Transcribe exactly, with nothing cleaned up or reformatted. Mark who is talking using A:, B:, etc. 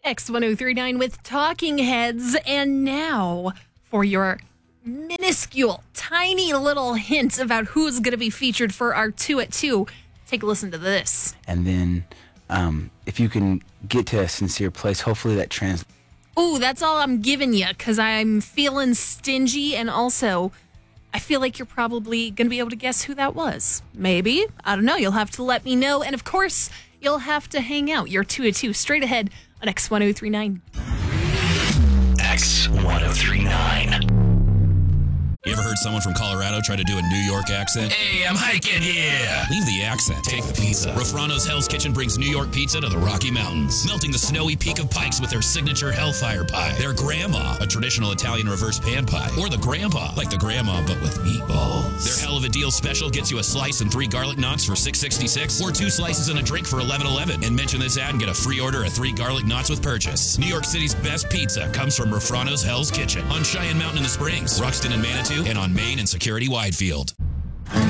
A: X ten thirty-nine with Talking Heads. And now for your minuscule, tiny little hint about who's going to be featured for our two at two. Take a listen to this.
B: And then um, if you can get to a sincere place, hopefully that trans.
A: Ooh, that's all I'm giving you because I'm feeling stingy. And also, I feel like you're probably going to be able to guess who that was. Maybe. I don't know. You'll have to let me know. And of course, you'll have to hang out. You're two at two straight ahead on X ten thirty-nine.
C: X ten thirty-nine. You ever heard someone from Colorado try to do a New York accent? Hey, I'm hiking here. Leave the accent. Take the pizza. Rafrano's Hell's Kitchen brings New York pizza to the Rocky Mountains, melting the snowy peak of Pikes with their signature Hellfire Pie, their Grandma, a traditional Italian reverse pan pie, or the Grandpa, like the Grandma but with meatballs. Their Hell of a Deal special gets you a slice and three garlic knots for six sixty-six, or two slices and a drink for eleven eleven. And mention this ad and get a free order of three garlic knots with purchase. New York City's best pizza comes from Rafrano's Hell's Kitchen on Cheyenne Mountain in the Springs, Ruxton and Manitou, and on Main and Security Widefield.